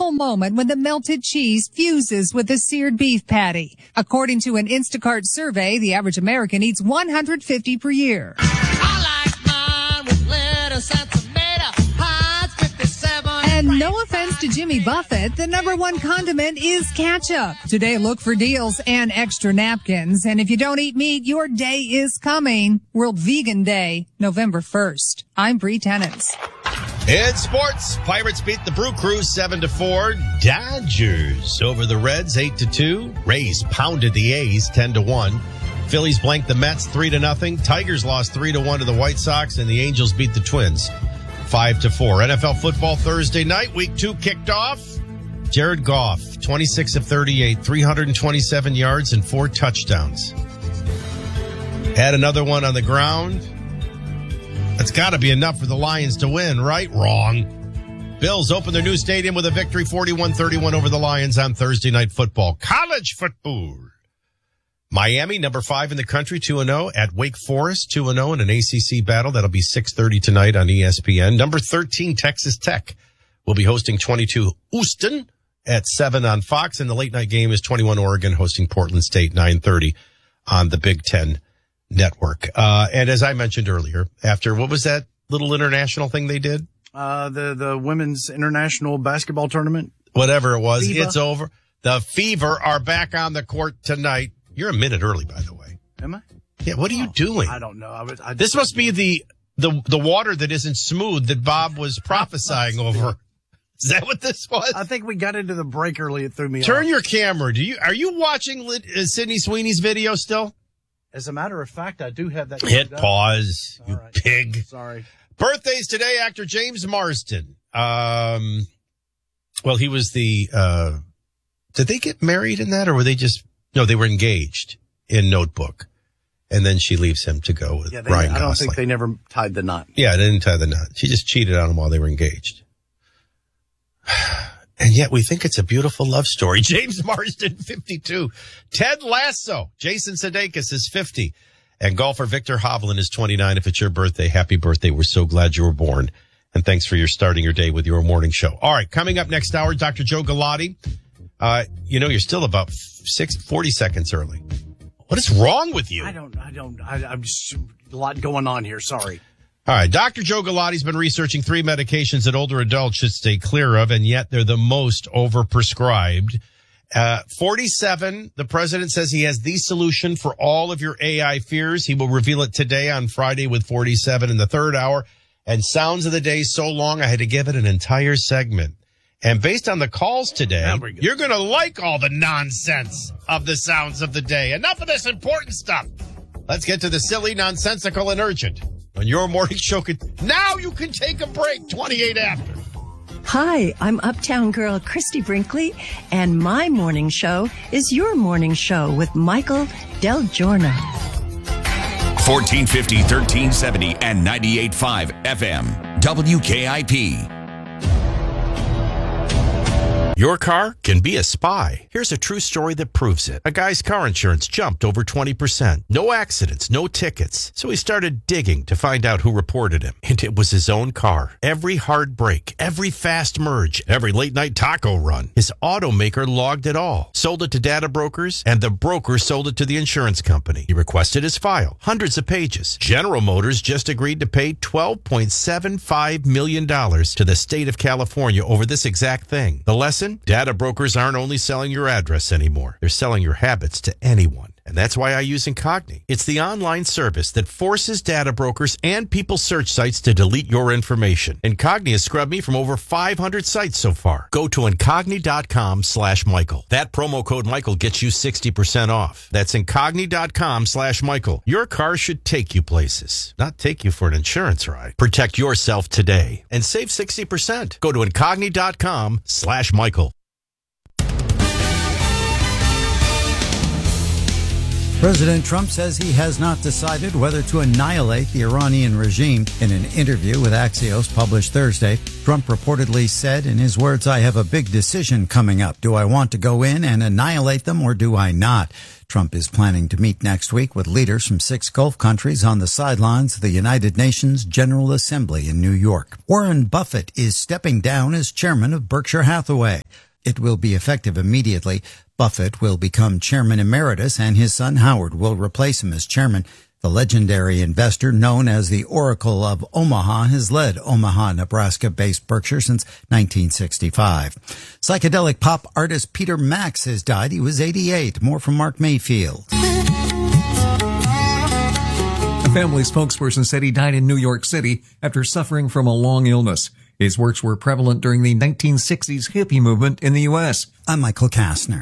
beautiful moment when the melted cheese fuses with the seared beef patty. According to an Instacart survey, the average American eats 150 per year. I like mine with lettuce and tomato. Heinz 57. And no offense to Jimmy Buffett, the number one condiment is ketchup. Today, look for deals and extra napkins. And if you don't eat meat, your day is coming. World Vegan Day, November 1st. I'm Bree Tennis. In sports, Pirates beat the Brew Crew 7-4. Dodgers over the Reds 8-2. Rays pounded the A's 10-1. Phillies blanked the Mets 3-0. Tigers lost 3-1 to the White Sox, and the Angels beat the Twins 5-4. NFL football Thursday night, week 2 kicked off. Jared Goff, 26 of 38, 327 yards and 4 touchdowns. Had another one on the ground. That's got to be enough for the Lions to win, right? Wrong. Bills open their new stadium with a victory 41-31 over the Lions on Thursday Night Football. College football. Miami, number 5 in the country, 2-0 at Wake Forest, 2-0 in an ACC battle. That'll be 6:30 tonight on ESPN. Number 13, Texas Tech will be hosting 22 Houston at 7 on Fox. And the late night game is 21 Oregon hosting Portland State, 9:30 on the Big Ten Network. And as I mentioned earlier, after what was that little international thing they did? The women's international basketball tournament. Whatever it was, FIBA. It's over. The Fever are back on the court tonight. You're a minute early, by the way. Am I? Yeah, what are you doing? I don't know. This must be the water that isn't smooth that Bob was prophesying over. Is that what this was? I think we got into the break early. It threw me off. Turn your camera. Are you watching Sydney Sweeney's video still? As a matter of fact, I do have that. Hit pause, you right. pig. Sorry. Birthdays today, actor James Marsden. Well, he was the, did they get married in that or were they just, no, they were engaged in Notebook. And then she leaves him to go with Ryan Gosling. I don't think they never tied the knot. Yeah, they didn't tie the knot. She just cheated on him while they were engaged. And yet we think it's a beautiful love story. James Marsden, 52. Ted Lasso. Jason Sudeikis is 50. And golfer Victor Hovland is 29. If it's your birthday, happy birthday. We're so glad you were born. And thanks for starting your day with your morning show. All right, coming up next hour, Dr. Joe Galati. You're still about 40 seconds early. What is wrong with you? I'm just a lot going on here. Sorry. All right. Dr. Joe Galati's been researching 3 medications that older adults should stay clear of, and yet they're the most overprescribed. 47, the president says he has the solution for all of your AI fears. He will reveal it today on Friday with 47 in the third hour. And sounds of the day so long, I had to give it an entire segment. And based on the calls today, you're going to like all the nonsense of the sounds of the day. Enough of this important stuff. Let's get to the silly, nonsensical, and urgent. On your morning show, now you can take a break, 28 after. Hi, I'm Uptown Girl Christy Brinkley, and my morning show is your morning show with Michael Del Giorno. 1450, 1370, and 98.5 FM. WKIP. Your car can be a spy. Here's a true story that proves it. A guy's car insurance jumped over 20%. No accidents, no tickets. So he started digging to find out who reported him. And it was his own car. Every hard break, every fast merge, every late night taco run. His automaker logged it all. Sold it to data brokers, and the broker sold it to the insurance company. He requested his file. Hundreds of pages. General Motors just agreed to pay $12.75 million to the state of California over this exact thing. The lesson? Data brokers aren't only selling your address anymore. They're selling your habits to anyone. And that's why I use Incogni. It's the online service that forces data brokers and people search sites to delete your information. Incogni has scrubbed me from over 500 sites so far. Go to Incogni.com/Michael. That promo code Michael gets you 60% off. That's Incogni.com/Michael. Your car should take you places, not take you for an insurance ride. Protect yourself today and save 60%. Go to Incogni.com/Michael. President Trump says he has not decided whether to annihilate the Iranian regime. In an interview with Axios published Thursday, Trump reportedly said, in his words, "I have a big decision coming up. Do I want to go in and annihilate them or do I not?" Trump is planning to meet next week with leaders from 6 Gulf countries on the sidelines of the United Nations General Assembly in New York. Warren Buffett is stepping down as chairman of Berkshire Hathaway. It will be effective immediately. Buffett will become chairman emeritus and his son Howard will replace him as chairman. The legendary investor, known as the Oracle of Omaha, has led Omaha, Nebraska-based Berkshire since 1965. Psychedelic pop artist Peter Max has died. He was 88. More from Mark Mayfield. A family spokesperson said he died in New York City after suffering from a long illness. His works were prevalent during the 1960s hippie movement in the U.S. I'm Michael Kastner.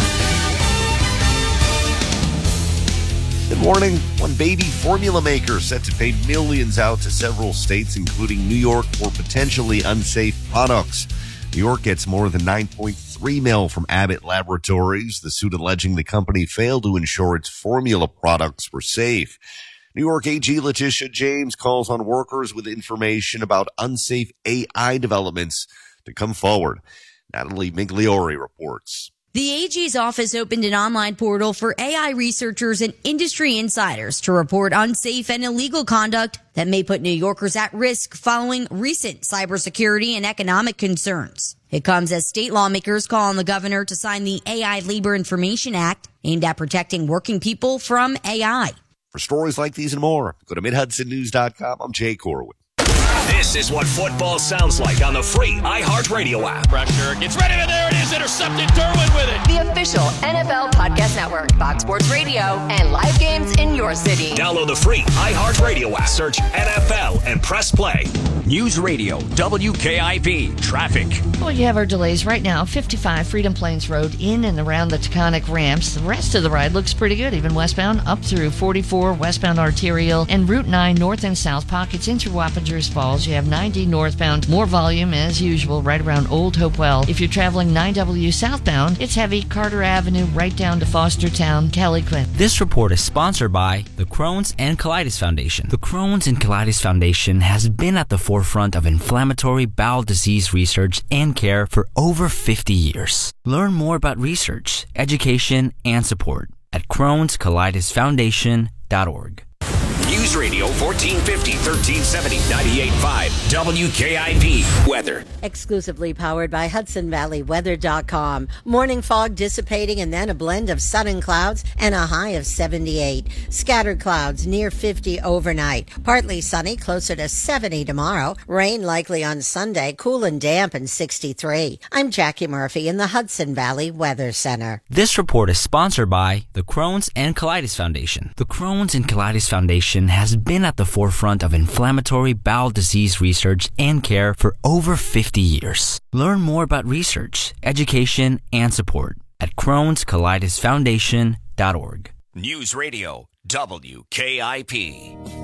Good morning. One baby formula maker set to pay millions out to several states, including New York, for potentially unsafe products. New York gets more than $9.3 million from Abbott Laboratories, the suit alleging the company failed to ensure its formula products were safe. New York AG Letitia James calls on workers with information about unsafe AI developments to come forward. Natalie Migliori reports. The AG's office opened an online portal for AI researchers and industry insiders to report unsafe and illegal conduct that may put New Yorkers at risk following recent cybersecurity and economic concerns. It comes as state lawmakers call on the governor to sign the AI Labor Information Act aimed at protecting working people from AI. For stories like these and more, go to MidHudsonNews.com. I'm Jay Corwin. This is what football sounds like on the free iHeartRadio app. Pressure gets ready, and there it is. Intercepted. Derwin with it. The official NFL Podcast Network, Fox Sports Radio, and live games in your city. Download the free iHeartRadio app. Search NFL and press play. News Radio WKIP traffic. Well, you have our delays right now. 55 Freedom Plains Road in and around the Taconic ramps. The rest of the ride looks pretty good, even westbound up through 44 westbound Arterial and Route 9 north and south pockets into Wappingers Falls. You have 90 northbound, more volume as usual right around Old Hopewell. If you're traveling 9W southbound, it's heavy Carter Avenue right down to Fostertown, Kelly Quinn. This report is sponsored by the Crohn's and Colitis Foundation. The Crohn's and Colitis Foundation has been at the forefront of inflammatory bowel disease research and care for over 50 years. Learn more about research, education, and support at Crohn'sColitisFoundation.org. News Radio 1450, 1370, 98.5 WKIP weather. Exclusively powered by HudsonValleyWeather.com. Morning fog dissipating and then a blend of sun and clouds and a high of 78. Scattered clouds near 50 overnight. Partly sunny, closer to 70 tomorrow. Rain likely on Sunday, cool and damp and 63. I'm Jackie Murphy in the Hudson Valley Weather Center. This report is sponsored by the Crohn's and Colitis Foundation. The Crohn's and Colitis Foundation has been at the forefront of inflammatory bowel disease research and care for over 50 years. Learn more about research, education, and support at Crohn'sColitisFoundation.org. News Radio WKIP.